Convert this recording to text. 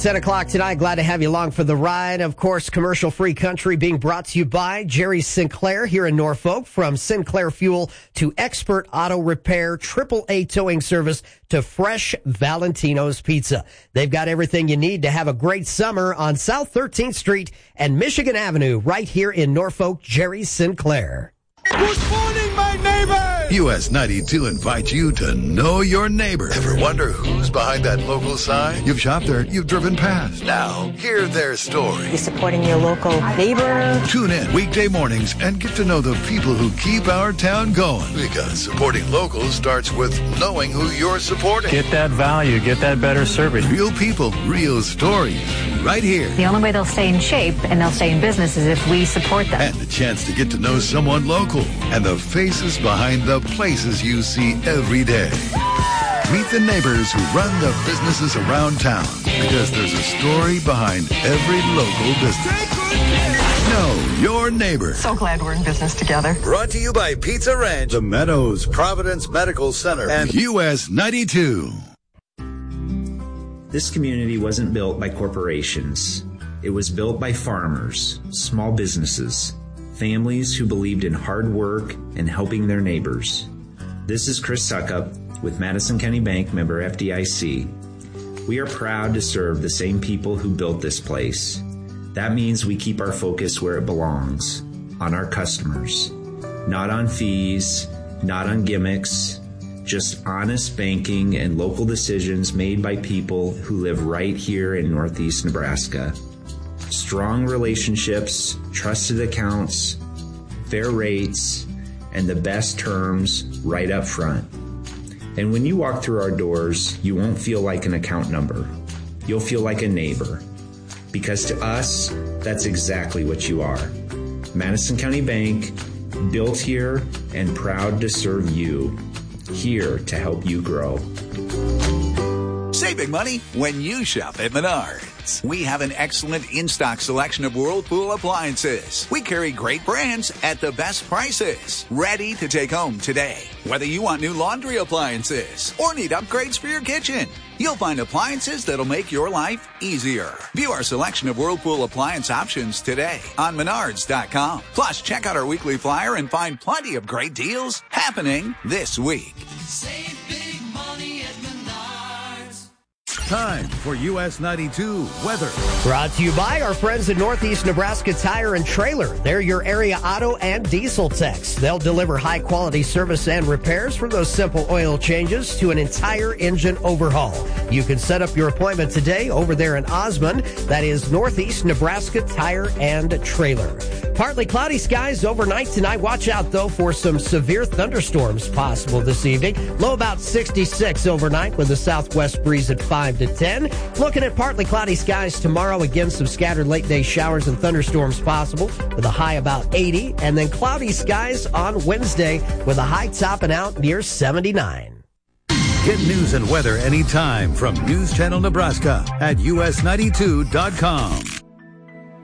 10 o'clock tonight. Glad to have you along for the ride. Of course, commercial-free country being brought to you by Jerry Sinclair here in Norfolk. From Sinclair Fuel to expert auto repair, AAA towing service to fresh Valentino's Pizza. They've got everything you need to have a great summer on South 13th Street and Michigan Avenue right here in Norfolk. Jerry Sinclair. Good morning, my neighbor! US 92 invites you to know your neighbor. Ever wonder who's behind that local sign? You've shopped there, you've driven past. Now, hear their story. You're supporting your local neighbor. Tune in weekday mornings and get to know the people who keep our town going. Because supporting locals starts with knowing who you're supporting. Get that value, get that better service. Real people, real stories, right here. The only way they'll stay in shape and they'll stay in business is if we support them. And the chance to get to know someone local and the faces behind the places you see every day. Meet the neighbors who run the businesses around town, because there's a story behind every local business. Know your neighbor. So glad we're in business together. Brought to you by Pizza Ranch, The Meadows, Providence Medical Center, and US 92. This community wasn't built by corporations. It was built by farmers, small businesses, families who believed in hard work and helping their neighbors. This is Chris Suckup with Madison County Bank, member FDIC. We are proud to serve the same people who built this place. That means we keep our focus where it belongs, on our customers. Not on fees, not on gimmicks, just honest banking and local decisions made by people who live right here in Northeast Nebraska. Strong relationships, trusted accounts, fair rates, and the best terms right up front. And when you walk through our doors, you won't feel like an account number. You'll feel like a neighbor. Because to us, that's exactly what you are. Madison County Bank, built here and proud to serve you. Here to help you grow. Save big money when you shop at Menards. We have an excellent in-stock selection of Whirlpool appliances. We carry great brands at the best prices. Ready to take home today. Whether you want new laundry appliances or need upgrades for your kitchen, you'll find appliances that'll make your life easier. View our selection of Whirlpool appliance options today on Menards.com. Plus, check out our weekly flyer and find plenty of great deals happening this week. Save big money at Menards. Time for US 92 weather. Brought to you by our friends at Northeast Nebraska Tire and Trailer. They're your area auto and diesel techs. They'll deliver high-quality service and repairs, from those simple oil changes to an entire engine overhaul. You can set up your appointment today over there in Osmond. That is Northeast Nebraska Tire and Trailer. Partly cloudy skies overnight tonight. Watch out, though, for some severe thunderstorms possible this evening. Low about 66 overnight with a southwest breeze at 5 to 10. Looking at partly cloudy skies tomorrow. Again, some scattered late-day showers and thunderstorms possible with a high about 80. And then cloudy skies on Wednesday with a high topping out near 79. Get news and weather anytime from News Channel Nebraska at US92.com.